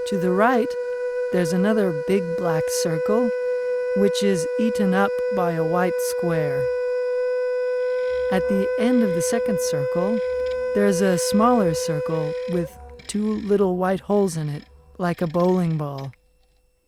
To the right, there's another big black circle, which is eaten up by a white square. At the end of the second circle, there's a smaller circle with two little white holes in it, like a bowling ball.